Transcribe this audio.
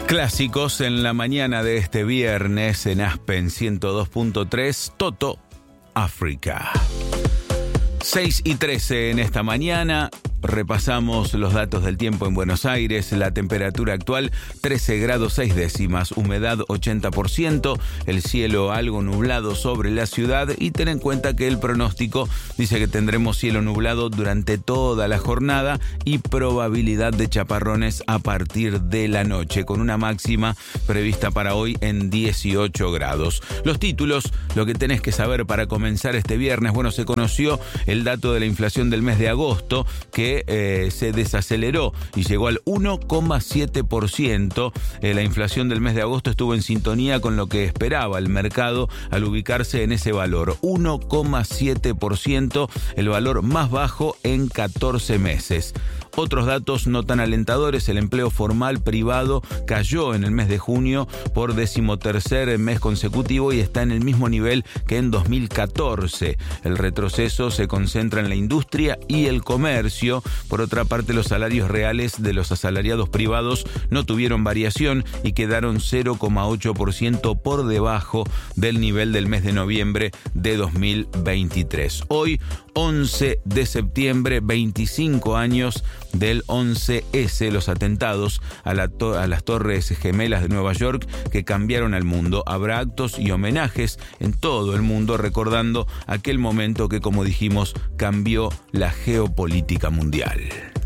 Clásicos en la mañana de este viernes en Aspen 102.3, Toto, África. 6:13 en esta mañana. Repasamos los datos del tiempo en Buenos Aires. La temperatura actual 13 grados 6 décimas, humedad 80%, el cielo algo nublado sobre la ciudad y ten en cuenta que el pronóstico dice que tendremos cielo nublado durante toda la jornada y probabilidad de chaparrones a partir de la noche, con una máxima prevista para hoy en 18 grados. Los títulos, lo que tenés que saber para comenzar este viernes. Bueno, se conoció el dato de la inflación del mes de agosto que se desaceleró y llegó al 1,7%. La inflación del mes de agosto estuvo en sintonía con lo que esperaba el mercado al ubicarse en ese valor. 1,7%, el valor más bajo en 14 meses. Otros datos no tan alentadores: el empleo formal privado cayó en el mes de junio por 13º mes consecutivo y está en el mismo nivel que en 2014. El retroceso se concentra en la industria y el comercio. Por otra parte, los salarios reales de los asalariados privados no tuvieron variación y quedaron 0,8% por debajo del nivel del mes de noviembre de 2023. Hoy, 11 de septiembre, 25 años del 11S, los atentados a las Torres Gemelas de Nueva York que cambiaron al mundo. Habrá actos y homenajes en todo el mundo recordando aquel momento que, como dijimos, cambió la geopolítica mundial.